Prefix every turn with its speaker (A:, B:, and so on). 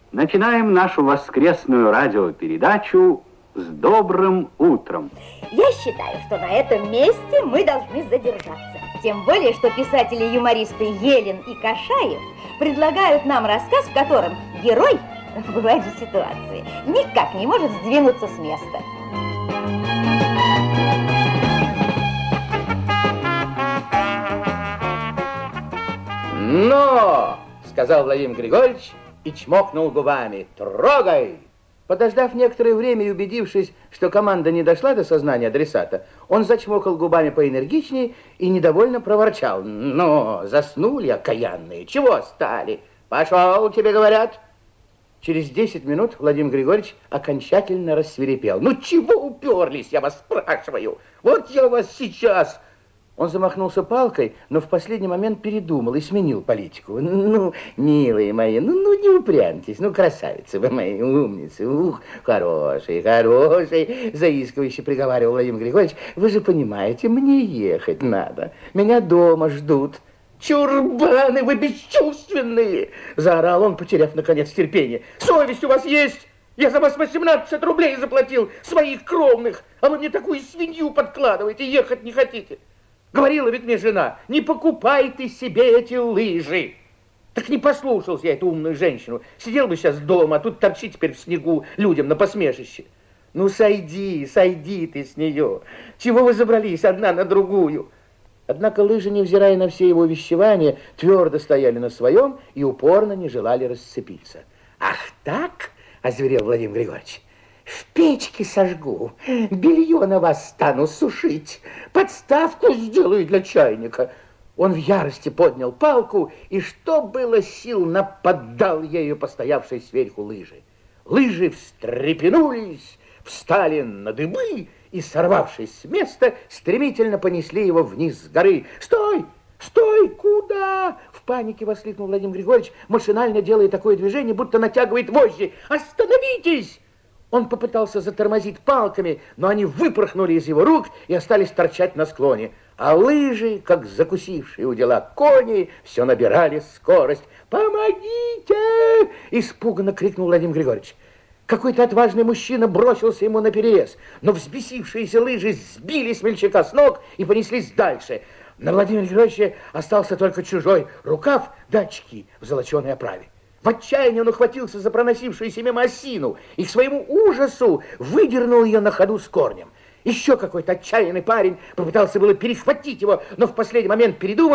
A: Начинаем нашу воскресную радиопередачу с добрым утром.
B: Я считаю, что на этом месте мы должны задержаться. Тем более, что писатели-юмористы Елен и Кашаев предлагают нам рассказ, в котором герой, бывает же ситуации, никак не может сдвинуться с места.
C: «Но!» — сказал Владимир Григорьевич и чмокнул губами. «Трогай!» Подождав некоторое время и убедившись, что команда не дошла до сознания адресата, он зачмокал губами поэнергичнее и недовольно проворчал. «Но! Заснули окаянные! Чего стали? Пошел, тебе говорят!» Через 10 минут Владимир Григорьевич окончательно рассвирепел. «Ну чего уперлись, я вас спрашиваю? Вот я вас сейчас...» Он замахнулся палкой, но в последний момент передумал и сменил политику. «Ну, милые мои, ну не упрямьтесь, ну, красавицы вы мои, умницы, ух, хорошие, заискивающе приговаривал Владимир Григорьевич. Вы же понимаете, мне ехать надо, меня дома ждут». «Чурбаны, вы бесчувственные!» заорал он, потеряв, наконец, терпение. «Совесть у вас есть? Я за вас 18 рублей заплатил, своих кровных, а вы мне такую свинью подкладываете, ехать не хотите. Говорила ведь мне жена, не покупай ты себе эти лыжи». Так не послушался я эту умную женщину. Сидел бы сейчас дома, а тут торчи теперь в снегу людям на посмешище. Ну, сойди ты с нее. Чего вы забрались одна на другую? Однако лыжи, невзирая на все его увещевания, твердо стояли на своем и упорно не желали расцепиться. «Ах так?» – озверел Владимир Григорьевич. «В печке сожгу, белье на вас стану сушить, подставку сделаю для чайника». Он в ярости поднял палку и, что было сил, нападал ею постоявшей сверху лыжи. Лыжи встрепенулись, встали на дыбы и, сорвавшись с места, стремительно понесли его вниз с горы. «Стой! Стой! Куда?» В панике воскликнул Владимир Григорьевич, машинально делая такое движение, будто натягивает вожжи. «Остановитесь!» Он попытался затормозить палками, но они выпорхнули из его рук и остались торчать на склоне. А лыжи, как закусившие у дела кони, все набирали скорость. «Помогите!» – испуганно крикнул Владимир Григорьевич. Какой-то отважный мужчина бросился ему наперерез, но взбесившиеся лыжи сбили смельчака с ног и понеслись дальше. На Владимире Григорьевиче остался только чужой рукав да очки в золоченой оправе. В отчаянии он ухватился за проносившуюся мимо осину и к своему ужасу выдернул ее на ходу с корнем. Еще какой-то отчаянный парень попытался было перехватить его, но в последний момент передумал